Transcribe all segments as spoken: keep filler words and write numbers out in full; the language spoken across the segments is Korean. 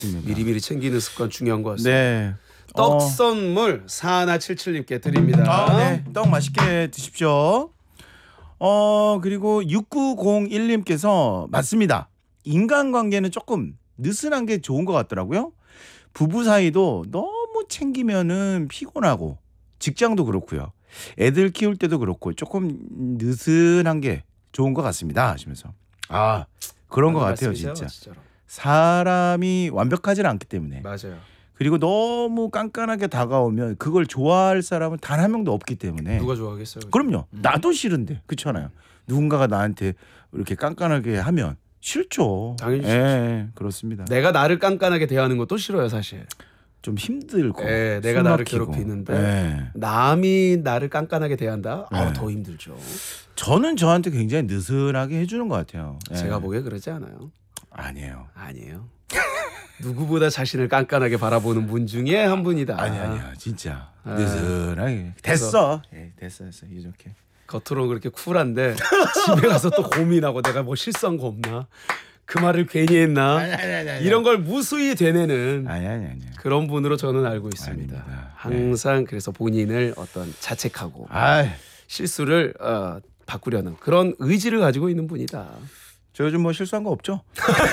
미리미리 챙기는 습관 중요한 것 같습니다. 네. 떡 어. 선물 사하나칠칠님께 드립니다. 아, 네. 떡 맛있게 드십시오. 어 그리고 육구공일님께서 맞습니다. 인간관계는 조금 느슨한 게 좋은 것 같더라고요. 부부 사이도 너무 챙기면은 피곤하고 직장도 그렇고요. 애들 키울 때도 그렇고 조금 느슨한 게 좋은 것 같습니다 하시면서 아 그런 것 같아요 말씀이세요, 진짜. 진짜로. 사람이 완벽하지는 않기 때문에 맞아요. 그리고 너무 깐깐하게 다가오면 그걸 좋아할 사람은 단 한 명도 없기 때문에 누가 좋아하겠어요? 그럼요. 나도 싫은데 그렇잖아요. 누군가가 나한테 이렇게 깐깐하게 하면 싫죠. 당연히 예, 그렇습니다. 내가 나를 깐깐하게 대하는 것도 싫어요 사실. 좀 힘들고 예, 내가 숨 나를 막히고. 괴롭히는데 예. 남이 나를 깐깐하게 대한다? 아, 네. 더 힘들죠. 저는 저한테 굉장히 느슨하게 해주는 것 같아요. 예. 제가 보기에 그러지 않아요. 아니에요. 아니에요. 누구보다 자신을 깐깐하게 바라보는 분 중에 한 분이다. 아니 아니야 진짜 아. 느슨하게 됐어. 예, 됐어 됐어 이렇게. 겉으로 그렇게 쿨한데 집에 가서 또 고민하고 내가 뭐 실수한 거 없나? 그 말을 괜히 했나? 아니, 아니, 아니, 아니. 이런 걸 무수히 되뇌는 아니 아니 아니. 그런 분으로 저는 알고 있습니다. 아닙니다. 항상 그래서 본인을 어떤 자책하고 아, 실수를 어, 바꾸려는 그런 의지를 가지고 있는 분이다. 저 요즘 뭐 실수한 거 없죠?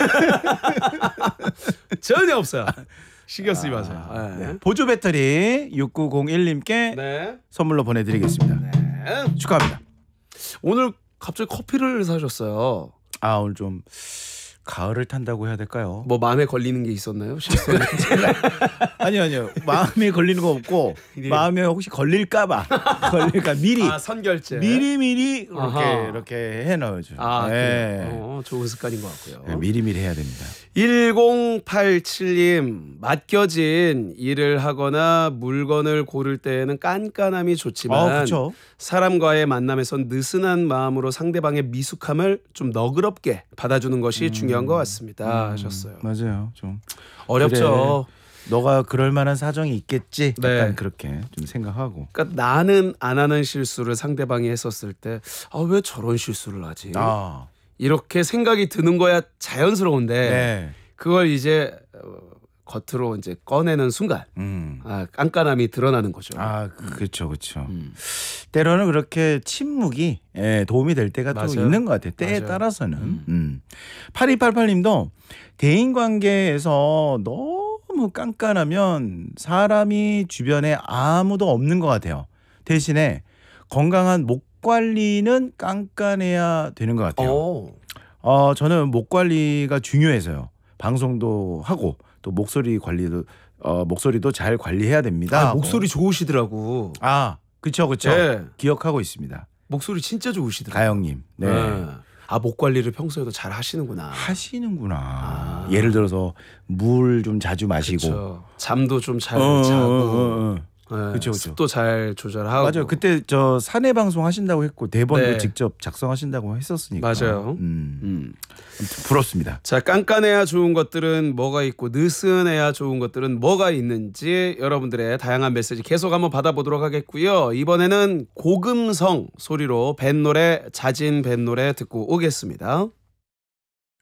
전혀 없어요. 신경 쓰지 마세요. 아, 네. 네. 보조 배터리 육구공일님께 네. 선물로 보내드리겠습니다. 네. 축하합니다. 오늘 갑자기 커피를 사셨어요. 아 오늘 좀 가을을 탄다고 해야 될까요? 뭐 마음에 걸리는 게 있었나요? 실수는 아니요 아니요 마음에 걸리는 거 없고 예. 마음에 혹시 걸릴까봐 걸릴까 미리 아 선결제. 미리 미리 이렇게 아하. 이렇게 해놓죠. 아 네. 그래요? 어, 좋은 습관인 것 같고요. 네, 미리 미리 해야 됩니다. 일공팔칠님 맡겨진 일을 하거나 물건을 고를 때에는 깐깐함이 좋지만 아 그렇죠. 사람과의 만남에선 느슨한 마음으로 상대방의 미숙함을 좀 너그럽게 받아주는 것이 음. 중요한 것 같습니다 하셨어요. 맞아요. 좀 어렵죠. 너가 그럴 만한 사정이 있겠지. 네. 약간 그렇게 좀 생각하고. 그러니까 나는 안 하는 실수를 상대방이 했었을 때 아, 왜 저런 실수를 하지? 아 이렇게 생각이 드는 거야 자연스러운데 네. 그걸 이제 어, 겉으로 이제 꺼내는 순간 음. 아, 깐깐함이 드러나는 거죠. 아 그렇죠 그렇죠. 음. 때로는 그렇게 침묵이 예, 도움이 될 때가 또 맞아요. 있는 것 같아요. 때에 맞아요. 따라서는. 음. 음. 팔이팔팔님도 대인관계에서 너무 깐깐하면 사람이 주변에 아무도 없는 것 같아요. 대신에 건강한 목 관리는 깐깐해야 되는 것 같아요. 어. 어, 저는 목 관리가 중요해서요. 방송도 하고 또 목소리 관리도 어, 목소리도 잘 관리해야 됩니다. 아, 목소리 좋으시더라고. 아, 그렇죠, 그렇죠. 네. 기억하고 있습니다. 목소리 진짜 좋으시더라고. 가영님, 네. 네. 아, 목 관리를 평소에도 잘 하시는구나. 하시는구나. 아. 예를 들어서 물 좀 자주 마시고, 그쵸. 잠도 좀 잘 어, 자고. 어, 어, 어. 네. 그쵸, 그쵸. 습도 잘 조절하고. 맞아요. 그때 저 사내 방송 하신다고 했고 대본도 네. 직접 작성하신다고 했었으니까. 맞아요. 음, 음. 아무튼 부럽습니다. 자, 깐깐해야 좋은 것들은 뭐가 있고 느슨해야 좋은 것들은 뭐가 있는지 여러분들의 다양한 메시지 계속 한번 받아보도록 하겠고요. 이번에는 고금성 소리로 밴 노래 자진 밴 노래 듣고 오겠습니다.